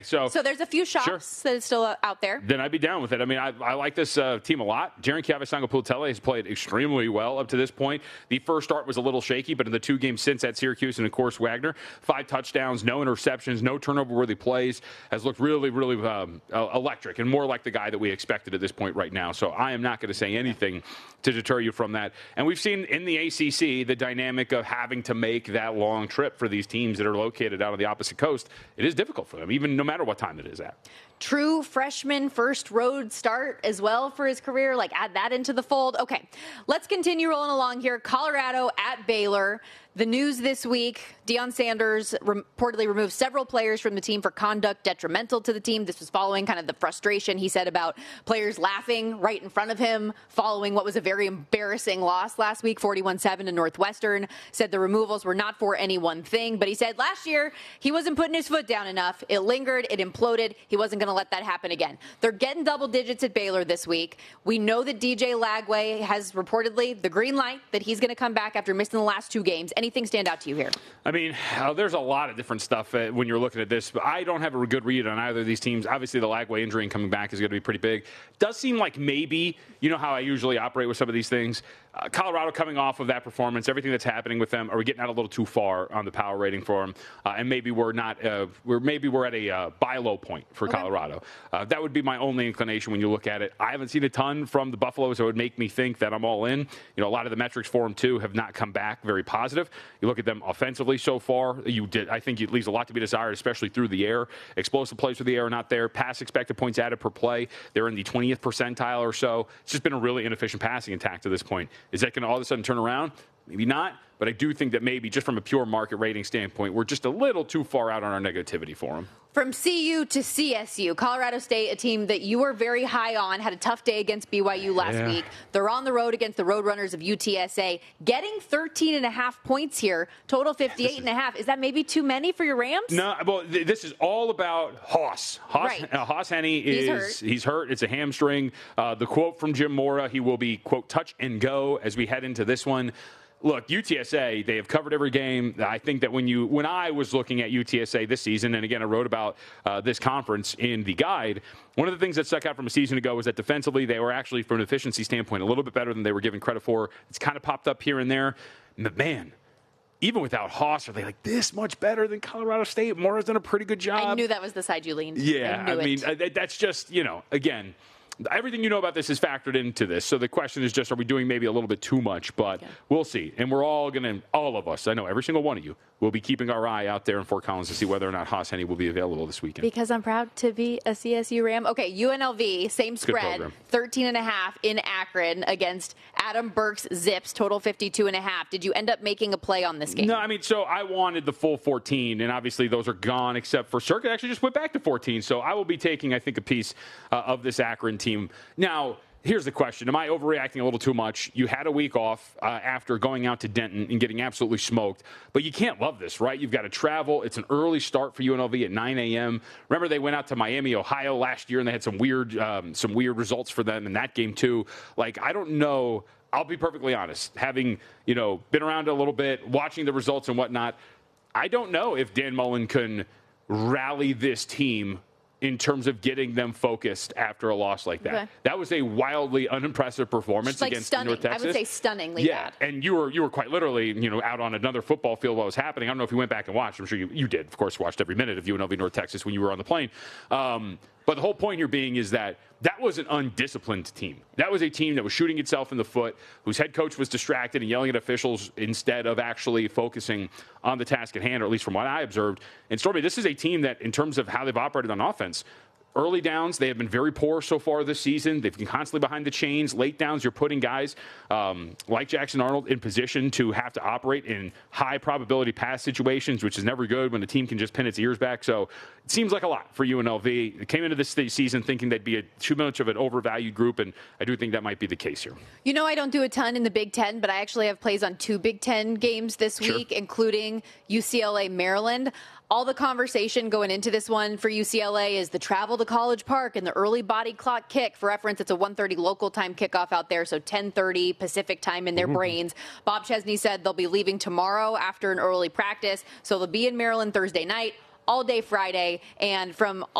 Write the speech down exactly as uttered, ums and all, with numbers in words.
So, so there's a few shops sure. that is still out there. Then I'd be down with it. I mean, I, I like this uh, team a lot. Jaren Kiavisango-Pulitele has played extremely well up to this point. The first start was a little shaky, but in the two games since at Syracuse and, of course, Wagner, five touchdowns, no interceptions, no turnover-worthy plays, has looked really, really um, uh, electric and more like the guy that we expected at this point right now. So I am not going to say anything to deter you from that. And we've seen in the A C C the dynamic of having to make that long trip for these teams that are located out on the opposite coast. It is difficult for them, even no matter what time it is at. True freshman first road start as well for his career. Like, add that into the fold. Okay, let's continue rolling along here. Colorado at Baylor. The news this week, Deion Sanders reportedly removed several players from the team for conduct detrimental to the team. This was following kind of the frustration he said about players laughing right in front of him following what was a very embarrassing loss last week, forty-one seven to Northwestern. Said the removals were not for any one thing, but he said last year he wasn't putting his foot down enough. It lingered, it imploded. He wasn't going to let that happen again. They're getting double digits at Baylor this week. We know that D J Lagway has reportedly the green light that he's going to come back after missing the last two games. Anything stand out to you here? I mean, uh, there's a lot of different stuff uh, when you're looking at this, but I don't have a good read on either of these teams. Obviously, the Lagway injury and coming back is going to be pretty big. Does seem like maybe, you know how I usually operate with some of these things, uh, Colorado coming off of that performance, everything that's happening with them, are we getting out a little too far on the power rating for them? Uh, and maybe we're not, uh, we're maybe we're at a uh, buy low point for okay. Colorado. Uh, that would be my only inclination when you look at it. I haven't seen a ton from the Buffaloes that would make me think that I'm all in. You know, a lot of the metrics for them too have not come back very positive. You look at them offensively so far, you did. I think it leaves a lot to be desired, especially through the air. Explosive plays through the air are not there. Pass expected points added per play, they're in the twentieth percentile or so. It's just been a really inefficient passing attack to this point. Is that going to all of a sudden turn around? Maybe not. But I do think that maybe just from a pure market rating standpoint, we're just a little too far out on our negativity for them. From C U to C S U, Colorado State, a team that you were very high on, had a tough day against B Y U last yeah. week. They're on the road against the Roadrunners of U T S A, getting thirteen and a half points here, total fifty-eight and a half. Is that maybe too many for your Rams? No, well, th- this is all about Haas. Haas, right. uh, Haas Henne is he's hurt. he's hurt. It's a hamstring. Uh, the quote from Jim Mora, he will be, quote, touch and go as we head into this one. Look, U T S A, they have covered every game. I think that when you, when I was looking at U T S A this season, and again, I wrote about uh, this conference in the guide, one of the things that stuck out from a season ago was that defensively, they were actually, from an efficiency standpoint, a little bit better than they were given credit for. It's kind of popped up here and there. But man, even without Haas, are they like this much better than Colorado State? Mora's done a pretty good job. I knew that was the side you leaned. Yeah, I, I mean, it. that's just, you know, again, everything you know about this is factored into this. So the question is just, are we doing maybe a little bit too much? But yeah. we'll see. And we're all going to, all of us, I know every single one of you, will be keeping our eye out there in Fort Collins to see whether or not Haas Henne will be available this weekend. Because I'm proud to be a C S U Ram. Okay, U N L V, same spread, thirteen and a half in Akron against Adam Burke's Zips, total fifty-two and a half. Did you end up making a play on this game? No, I mean, so I wanted the full fourteen, and obviously those are gone except for Circuit actually just went back to fourteen. So I will be taking, I think, a piece uh, of this Akron team. Now, here's the question. Am I overreacting a little too much? You had a week off uh, after going out to Denton and getting absolutely smoked, but you can't love this, right? You've got to travel. It's an early start for U N L V at nine a.m. Remember, they went out to Miami, Ohio last year, and they had some weird, um, some weird results for them in that game too. Like, I don't know. I'll be perfectly honest. Having, you know, been around a little bit, watching the results and whatnot, I don't know if Dan Mullen can rally this team in terms of getting them focused after a loss like that. Okay. That was a wildly unimpressive performance like against stunning. North Texas. I would say stunningly yeah, bad. And you were you were quite literally, you know, out on another football field while it was happening. I don't know if you went back and watched. I'm sure you, you did. Of course, watched every minute of U N L V North Texas when you were on the plane. Um, but the whole point here being is that that was an undisciplined team. That was a team that was shooting itself in the foot, whose head coach was distracted and yelling at officials instead of actually focusing on the task at hand, or at least from what I observed. And Stormy, this is a team that, in terms of how they've operated on offense, early downs, they have been very poor so far this season. They've been constantly behind the chains. Late downs, you're putting guys um, like Jackson Arnold in position to have to operate in high probability pass situations, which is never good when a team can just pin its ears back. So it seems like a lot for U N L V. They came into this season thinking they'd be a, too much of an overvalued group, and I do think that might be the case here. You know, I don't do a ton in the Big Ten, but I actually have plays on two Big Ten games this Sure. week, including U C L A, Maryland. All the conversation going into this one for U C L A is the travel to College Park and the early body clock kick. For reference, it's a one thirty local time kickoff out there, so ten thirty Pacific time in their mm-hmm. brains. Bob Chesney said they'll be leaving tomorrow after an early practice, so they'll be in Maryland Thursday night. all day Friday. And from